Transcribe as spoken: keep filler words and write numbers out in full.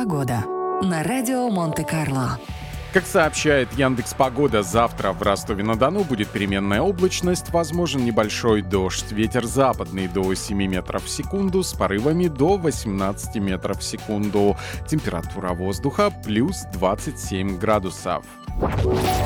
Погода на радио Монте-Карло. Как сообщает Яндекс.Погода, завтра в Ростове-на-Дону будет переменная облачность, возможен небольшой дождь. Ветер западный до семи метров в секунду с порывами до восемнадцати метров в секунду. Температура воздуха плюс двадцать семь градусов.